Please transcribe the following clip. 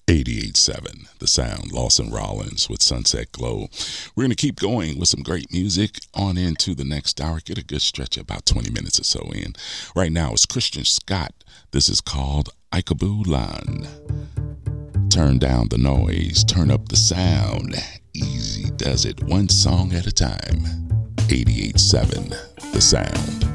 88.7 The Sound, Lawson Rollins with Sunset Glow. We're going to keep going with some great music on into the next hour. Get a good stretch of about 20 minutes or so in. Right now it's Christian Scott. This is called Ikabu Lan. Turn down the noise, turn up the sound. Easy does it, one song at a time. 88.7 The Sound.